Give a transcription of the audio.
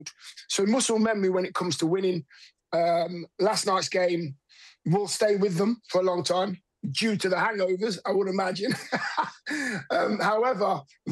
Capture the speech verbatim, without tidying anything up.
So muscle memory when it comes to winning. Um, last night's game will stay with them for a long time due to the hangovers, I would imagine. um, however,